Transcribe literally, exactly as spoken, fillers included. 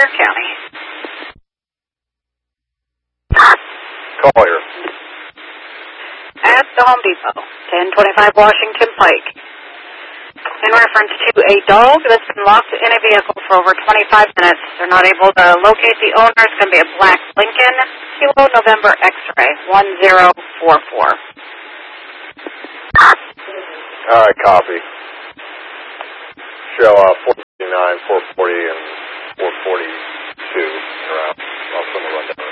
Stark County. Collier. At the Home Depot, ten twenty-five Washington Pike. In reference to a dog that's been lost in a vehicle for over twenty-five minutes. They're not able to locate the owner. It's going to be a black Lincoln, Kilo November X-ray, one zero four four. All right, copy. Show uh, four fifty-nine, four forty, and four forty-two around. I'll send the rundown.